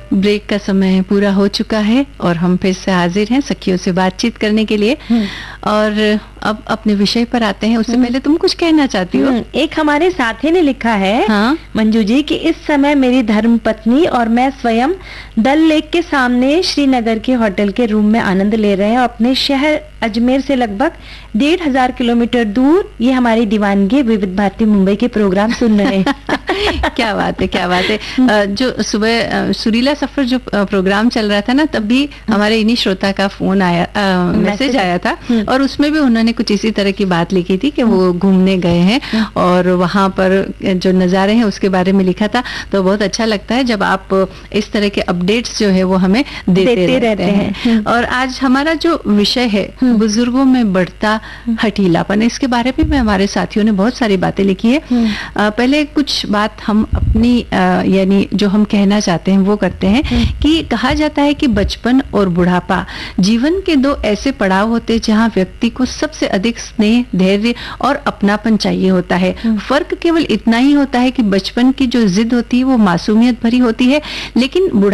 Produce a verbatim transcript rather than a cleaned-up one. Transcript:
Break का समय पूरा हो चुका है और हम फिर से हाजिर हैं सखियों से बातचीत करने के लिए। और अब अपने विषय पर आते हैं। उससे पहले तुम कुछ कहना चाहती हो? एक हमारे साथी ने लिखा है, हाँ? मंजू जी, कि इस समय मेरी धर्मपत्नी और मैं स्वयं डल लेक के सामने श्रीनगर के होटल के रूम में आनंद ले रहे हैं और अपने शहर अजमेर से लगभग डेढ़ हजार किलोमीटर दूर ये हमारी दीवानगी विविध भारती मुंबई के प्रोग्राम सुन रहे हैं। क्या बात है, क्या बात है। जो सुबह सुरीला सफर जो प्रोग्राम चल रहा था ना, तब भी हमारे इन्हीं श्रोता का फोन आया, मैसेज आया था और उसमें भी उन्होंने कुछ इसी तरह की बात लिखी थी कि वो घूमने गए हैं और वहां पर जो नज़ारे हैं उसके बारे में लिखा था। तो बहुत अच्छा लगता है जब आप इस तरह के अपडेट्स जो है वो हमें देते, देते रहते हैं, हैं। और आज हमारा जो विषय है बुजुर्गों में बढ़ता हठीलापन, इसके बारे में हमारे साथियों ने बहुत सारी बातें लिखी है। पहले कुछ बात हम अपनी यानी जो हम कहना चाहते हैं वो करते हैं कि कहा जाता है कि बचपन और बुढ़ापा जीवन के दो ऐसे पड़ाव होते हैं जहां व्यक्ति को सबसे अधिक स्नेह, धैर्य और अपनापन चाहिए होता है। फर्क केवल इतना ही होता है कि बचपन की जो जिद होती है वो मासूमियत भरी होती है, लेकिन